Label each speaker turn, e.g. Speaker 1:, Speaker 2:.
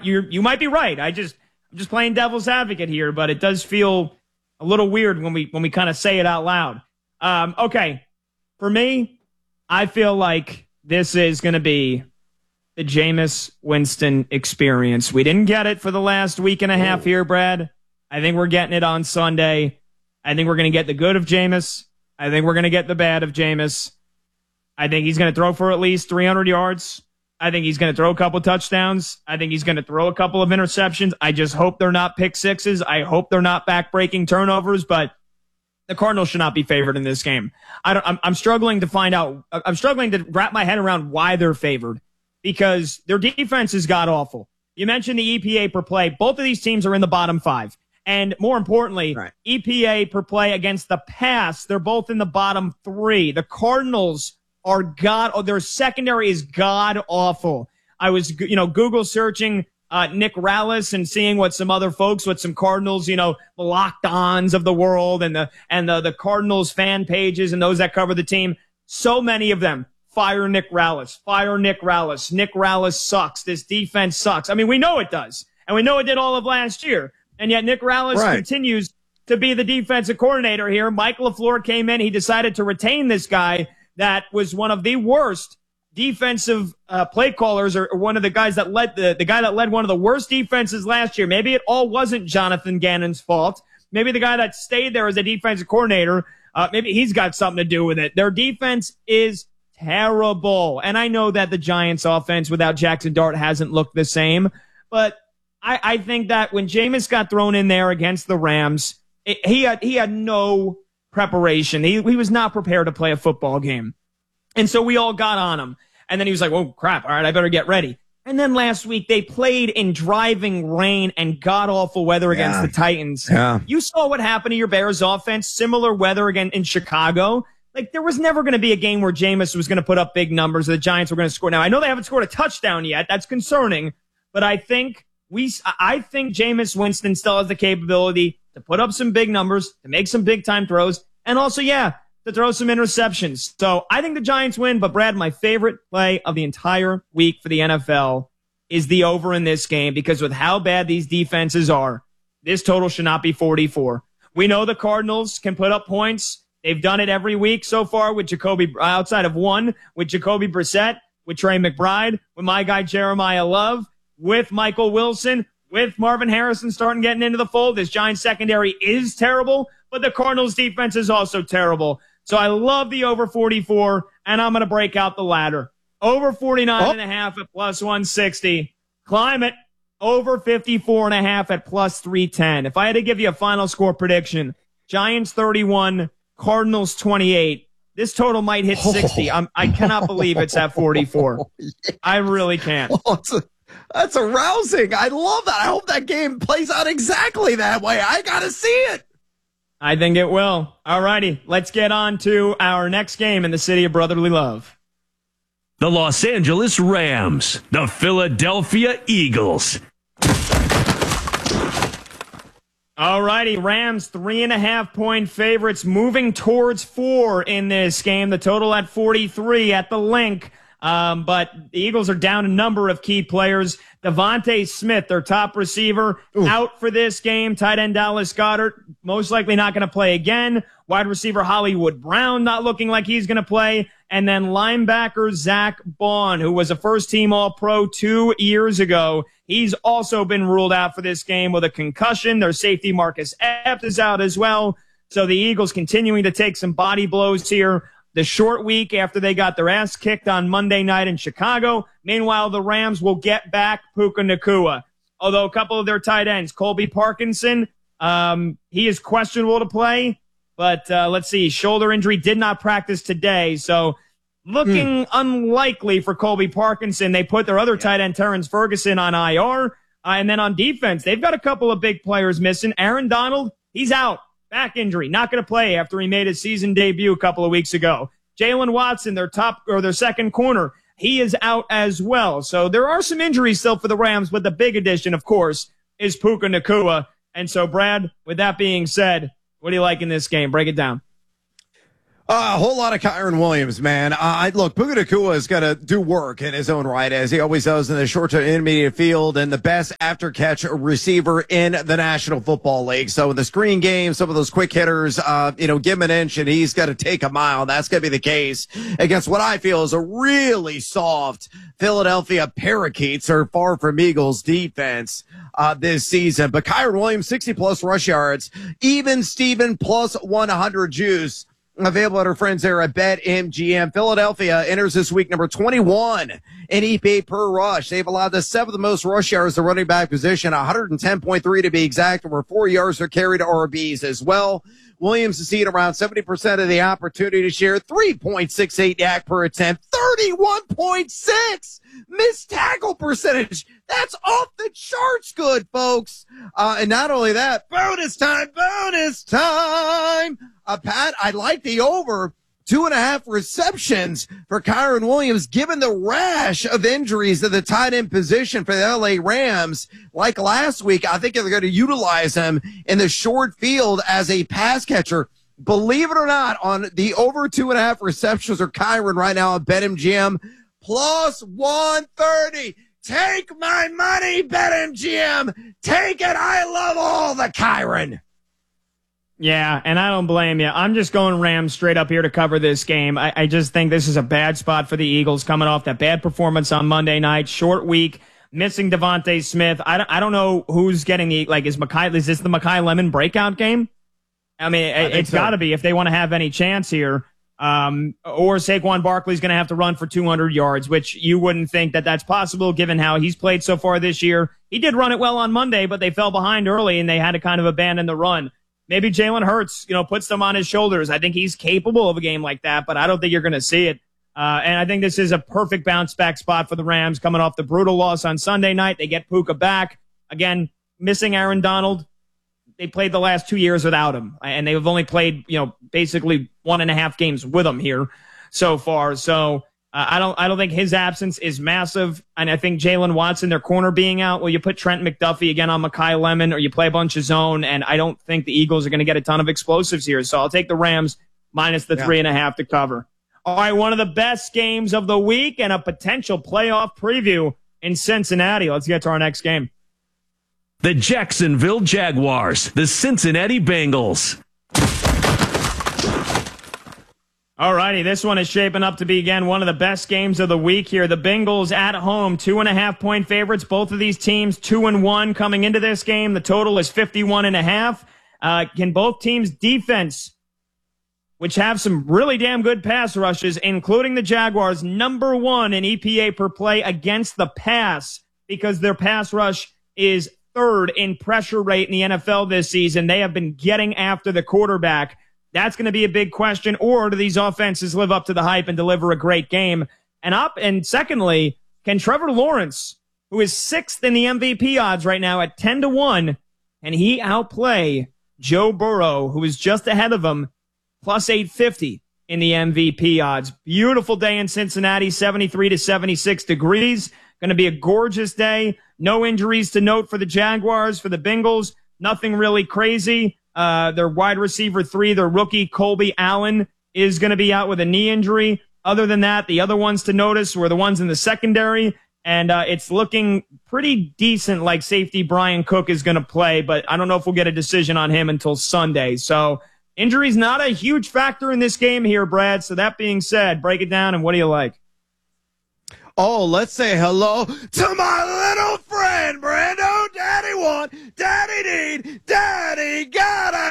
Speaker 1: you might be right. I'm just playing devil's advocate here, but it does feel a little weird when we kind of say it out loud. Okay, for me, I feel like this is going to be the Jameis Winston experience. We didn't get it for the last week and a half here, Brad. I think we're getting it on Sunday. I think we're going to get the good of Jameis. I think we're going to get the bad of Jameis. I think he's going to throw for at least 300 yards. I think he's going to throw a couple touchdowns. I think he's going to throw a couple of interceptions. I just hope they're not pick sixes. I hope they're not back-breaking turnovers, but the Cardinals should not be favored in this game. I'm struggling to find out. I'm struggling to wrap my head around why they're favored because their defense is god-awful. You mentioned the EPA per play. Both of these teams are in the bottom 5. And more importantly, right. EPA per play against the pass, they're both in the bottom 3. The Cardinals are their secondary is god-awful. I was, Google searching Nick Rallis and seeing what some Cardinals, the Locked-Ons of the world and the Cardinals fan pages and those that cover the team. So many of them. Fire Nick Rallis. Fire Nick Rallis. Nick Rallis sucks. This defense sucks. I mean, we know it does. And we know it did all of last year. And yet Nick Rallis continues to be the defensive coordinator here. Mike LaFleur came in. He decided to retain this guy that was one of the worst defensive play callers or one of the guys that led the guy that led one of the worst defenses last year. Maybe it all wasn't Jonathan Gannon's fault. Maybe the guy that stayed there as a defensive coordinator, maybe he's got something to do with it. Their defense is terrible. And I know that the Giants offense without Jackson Dart hasn't looked the same, but I think that when Jameis got thrown in there against the Rams, he had no preparation. He was not prepared to play a football game. And so we all got on him. And then he was like, oh, crap. All right, I better get ready. And then last week they played in driving rain and god-awful weather against the Titans. Yeah. You saw what happened to your Bears offense, similar weather again in Chicago. Like, there was never going to be a game where Jameis was going to put up big numbers. The Giants were going to score. Now, I know they haven't scored a touchdown yet. That's concerning. But I think Jameis Winston still has the capability to put up some big numbers, to make some big-time throws, and also, to throw some interceptions. So I think the Giants win, but Brad, my favorite play of the entire week for the NFL is the over in this game because with how bad these defenses are, this total should not be 44. We know the Cardinals can put up points. They've done it every week so far with outside of one, with Jacoby Brissett, with Trey McBride, with my guy Jeremiah Love, with Michael Wilson, with Marvin Harrison getting into the fold. This Giants secondary is terrible, but the Cardinals defense is also terrible. So I love the over 44, and I'm going to break out the ladder. Over 49.5 at plus 160. Climb it. Over 54.5 at plus 310. If I had to give you a final score prediction, Giants 31, Cardinals 28. This total might hit 60. I cannot believe it's at 44. I really can't.
Speaker 2: That's arousing. I love that. I hope that game plays out exactly that way. I got to see it.
Speaker 1: I think it will. All righty. Let's get on to our next game in the city of brotherly love.
Speaker 3: The Los Angeles Rams, the Philadelphia Eagles.
Speaker 1: All righty. Rams 3.5-point favorites moving towards 4 in this game. The total at 43 at the link. But the Eagles are down a number of key players. Devontae Smith, their top receiver, out for this game. Tight end Dallas Goedert, most likely not going to play again. Wide receiver Hollywood Brown, not looking like he's going to play. And then linebacker Zach Bond, who was a first-team All-Pro 2 years ago. He's also been ruled out for this game with a concussion. Their safety Marcus Epps is out as well. So the Eagles continuing to take some body blows here. The short week after they got their ass kicked on Monday night in Chicago. Meanwhile, the Rams will get back Puka Nacua. Although a couple of their tight ends, Colby Parkinson, he is questionable to play. But let's see, shoulder injury, did not practice today. So looking unlikely for Colby Parkinson. They put their other tight end, Terrence Ferguson, on IR. And then on defense, they've got a couple of big players missing. Aaron Donald, he's out. Back injury, not going to play after he made his season debut a couple of weeks ago. Jalen Watson, their second corner, he is out as well. So there are some injuries still for the Rams, but the big addition, of course, is Puka Nacua. And so, Brad, with that being said, what do you like in this game? Break it down.
Speaker 2: A whole lot of Kyron Williams, man. Look, Puka Nacua is going to do work in his own right, as he always does in the short to intermediate field, and the best after-catch receiver in the National Football League. So in the screen game, some of those quick hitters, give him an inch and he's got to take a mile. That's going to be the case against what I feel is a really soft Philadelphia Parakeets or far from Eagles defense this season. But Kyron Williams, 60-plus rush yards, even Steven plus 100 juice. Available at our friends there at BetMGM. Philadelphia enters this week number 21 in EPA per rush. They've allowed the seventh most rush yards to running back position, 110.3 to be exact, over 4 yards are carried to RBs as well. Williams has seen around 70% of the opportunity share, 3.68 yak per attempt, 31.6 missed tackle percentage. That's off the charts good, folks. And not only that, bonus time. Pat, I like the over 2.5 receptions for Kyron Williams, given the rash of injuries to the tight end position for the LA Rams. Like last week, I think they're going to utilize him in the short field as a pass catcher. Believe it or not, on the over 2.5 receptions for Kyron right now at BetMGM, plus 130. Take my money, BetMGM. Take it. I love all the Kyron.
Speaker 1: Yeah, and I don't blame you. I'm just going Rams straight up here to cover this game. I just think this is a bad spot for the Eagles coming off that bad performance on Monday night. Short week, missing Devontae Smith. I don't know who's getting is this the Mekhi Lemon breakout game? I mean, it's got to be if they want to have any chance here. Or Saquon Barkley's going to have to run for 200 yards, which you wouldn't think that that's possible given how he's played so far this year. He did run it well on Monday, but they fell behind early and they had to kind of abandon the run. Maybe Jalen Hurts, puts them on his shoulders. I think he's capable of a game like that, but I don't think you're going to see it. And I think this is a perfect bounce back spot for the Rams coming off the brutal loss on Sunday night. They get Puka back. Again, missing Aaron Donald. They played the last 2 years without him, and they've only played, basically 1.5 games with him here so far. So I don't think his absence is massive. And I think Jalen Watson, their corner being out, well, you put Trent McDuffie again on Mekhi Lemon, or you play a bunch of zone, and I don't think the Eagles are going to get a ton of explosives here. So I'll take the Rams minus the 3.5 to cover. All right, one of the best games of the week and a potential playoff preview in Cincinnati. Let's get to our next game.
Speaker 3: The Jacksonville Jaguars, the Cincinnati Bengals.
Speaker 1: All righty, this one is shaping up to be, again, one of the best games of the week here. The Bengals at home, 2.5-point favorites. Both of these teams 2-1 coming into this game. The total is 51.5. Can both teams' defense, which have some really damn good pass rushes, including the Jaguars, number 1 in EPA per play against the pass, because their pass rush is third in pressure rate in the NFL this season. They have been getting after the quarterback. That's going to be a big question. Or do these offenses live up to the hype and deliver a great game? And secondly, can Trevor Lawrence, who is 6th in the MVP odds right now at 10-1, and he outplay Joe Burrow, who is just ahead of him, plus 850 in the MVP odds? Beautiful day in Cincinnati, 73 to 76 degrees. Going to be a gorgeous day. No injuries to note for the Jaguars. For the Bengals, nothing really crazy. Their wide receiver 3, their rookie Colby Allen, is going to be out with a knee injury. Other than that, the other ones to notice were the ones in the secondary, and it's looking pretty decent like safety Brian Cook is going to play, but I don't know if we'll get a decision on him until Sunday. So injury's not a huge factor in this game here, Brad. So that being said, break it down, and what do you like?
Speaker 2: Oh, let's say hello to my little friend, Brando. Daddy want, Daddy need, Daddy got.